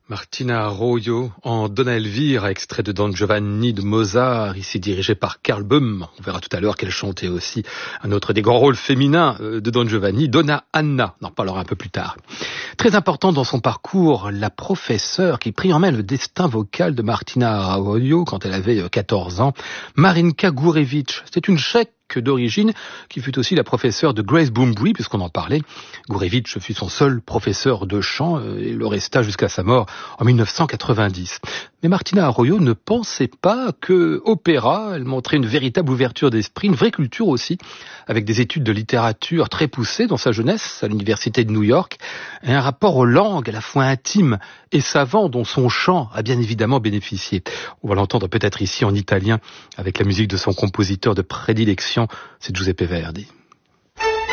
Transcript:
Martina Arroyo en Donna Elvira, extrait de Don Giovanni de Mozart, ici dirigé par Karl Böhm. On verra tout à l'heure qu'elle chantait aussi un autre des grands rôles féminins de Don Giovanni, Donna Anna. On en parlera un peu plus tard. Très important dans son parcours, la professeure qui prit en main le destin vocal de Martina Arroyo quand elle avait 14 ans, Marinka Gurevich. C'est une Tchèque d'origine, qui fut aussi la professeure de Grace Bumbry, puisqu'on en parlait. Gurevich fut son seul professeur de chant et le resta jusqu'à sa mort en 1990. Mais Martina Arroyo ne pensait pas que opéra, elle montrait une véritable ouverture d'esprit, une vraie culture aussi, avec des études de littérature très poussées dans sa jeunesse à l'université de New York, et un rapport aux langues à la fois intime et savant dont son chant a bien évidemment bénéficié. On va l'entendre peut-être ici en italien avec la musique de son compositeur de prédilection, c'est Giuseppe Verdi.